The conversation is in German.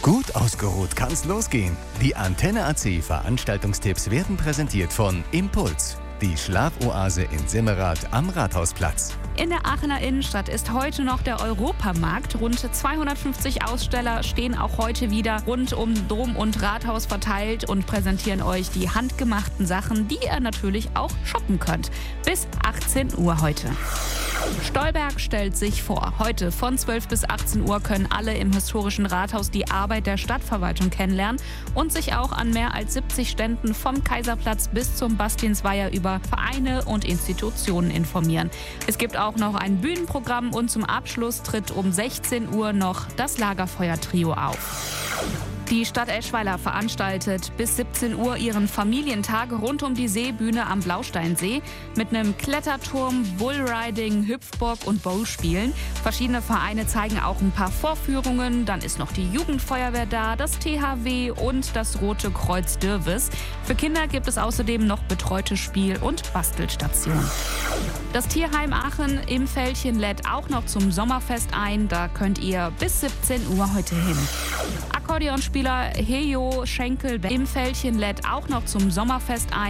Gut ausgeruht kann's losgehen. Die Antenne AC Veranstaltungstipps werden präsentiert von Impuls, die Schlafoase in Simmerath am Rathausplatz. In der Aachener Innenstadt ist heute noch der Europamarkt. Rund 250 Aussteller stehen auch heute wieder rund um Dom und Rathaus verteilt und präsentieren euch die handgemachten Sachen, die ihr natürlich auch shoppen könnt. Bis 18 Uhr heute. Stolberg stellt sich vor. Heute von 12 bis 18 Uhr können alle im historischen Rathaus die Arbeit der Stadtverwaltung kennenlernen und sich auch an mehr als 70 Ständen vom Kaiserplatz bis zum Bastiensweiher über Vereine und Institutionen informieren. Es gibt auch noch ein Bühnenprogramm und zum Abschluss tritt um 16 Uhr noch das Lagerfeuer-Trio auf. Die Stadt Eschweiler veranstaltet bis 17 Uhr ihren Familientag rund um die Seebühne am Blausteinsee mit einem Kletterturm, Bullriding, Hüpfburg und Bowspielen. Verschiedene Vereine zeigen auch ein paar Vorführungen. Dann ist noch die Jugendfeuerwehr da, das THW und das Rote Kreuz Dürwes. Für Kinder gibt es außerdem noch betreute Spiel- und Bastelstationen. Das Tierheim Aachen im Fältchen lädt auch noch zum Sommerfest ein. Da könnt ihr bis 17 Uhr heute hin. Akkordeonspieler Hejo Schenkel im Fältchen lädt auch noch zum Sommerfest ein.